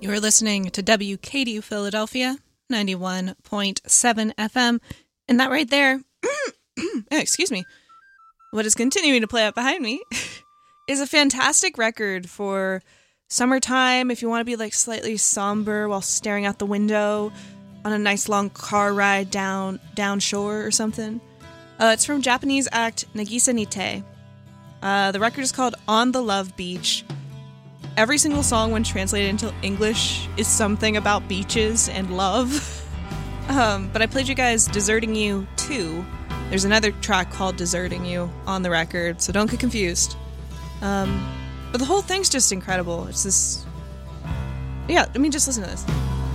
You're listening to WKDU Philadelphia, 91.7 FM. And that right there, excuse me, what is continuing to play out behind me is a fantastic record for summertime if you want to be like slightly somber while staring out the window on a nice long car ride down shore or something. It's from Japanese act Nagisa Nite. The record is called On the Love Beach. Every single song, when translated into English, is something about beaches and love. But I played you guys Deserting You 2. There's another track called Deserting You on the record, so don't get confused. But the whole thing's just incredible. It's this... Yeah, I mean, just listen to this.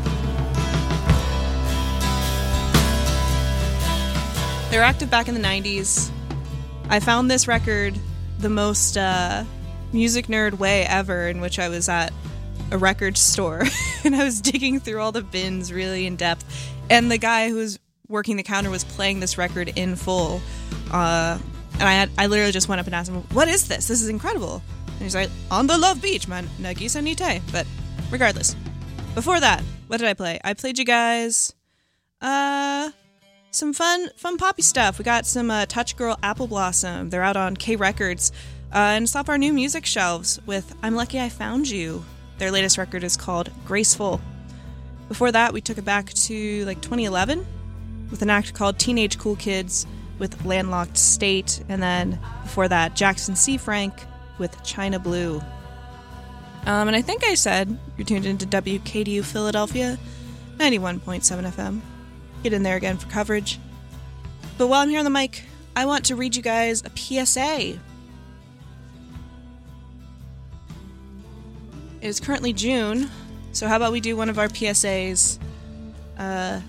They were active back in the 90s. I found this record the most... music nerd way ever, in which I was at a record store and I was digging through all the bins really in depth, and the guy who was working the counter was playing this record in full, and I literally just went up and asked him, what is this? This is incredible. And he's like, On the Love Beach, man, Nagisa Nite. But regardless, before that, what did I play? I played you guys some fun poppy stuff. We got some Touch Girl Apple Blossom. They're out on K Records. And stop our new music shelves with I'm Lucky I Found You. Their latest record is called Graceful. Before that, we took it back to like 2011 with an act called Teenage Cool Kids with Landlocked State. And then before that, Jackson C. Frank with China Blue. And I think I said you're tuned into WKDU Philadelphia, 91.7 FM. Get in there again for coverage. But while I'm here on the mic, I want to read you guys a PSA. It is currently June, so how about we do one of our PSAs tied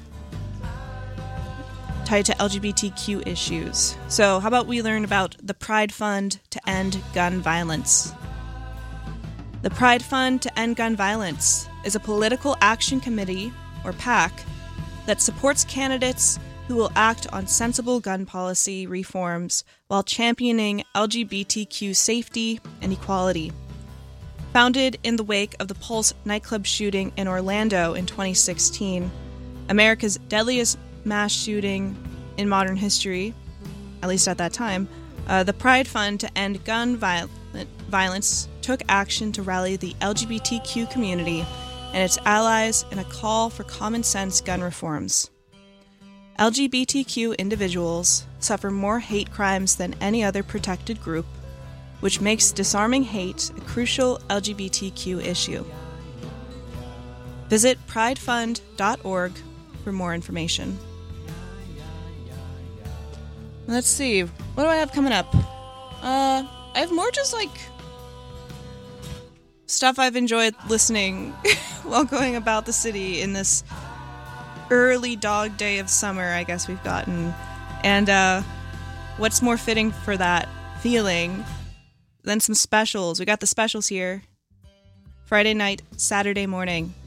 to LGBTQ issues. So how about we learn about the Pride Fund to End Gun Violence. The Pride Fund to End Gun Violence is a political action committee, or PAC, that supports candidates who will act on sensible gun policy reforms while championing LGBTQ safety and equality. Founded in the wake of the Pulse nightclub shooting in Orlando in 2016, America's deadliest mass shooting in modern history, at least at that time, the Pride Fund to End Gun Violence took action to rally the LGBTQ community and its allies in a call for common-sense gun reforms. LGBTQ individuals suffer more hate crimes than any other protected group, which makes disarming hate a crucial LGBTQ issue. Visit pridefund.org for more information. Let's see, what do I have coming up? I have more just like stuff I've enjoyed listening while going about the city in this early dog day of summer, I guess we've gotten. And what's more fitting for that feeling than some specials? We got the specials here. Friday night, Saturday morning.